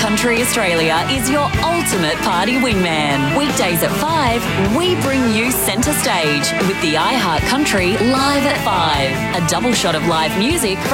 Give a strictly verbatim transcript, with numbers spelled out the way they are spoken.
Country Australia is your ultimate party wingman. Weekdays at five, we bring you centre stage with the iHeart Country Live at five. A double shot of live music from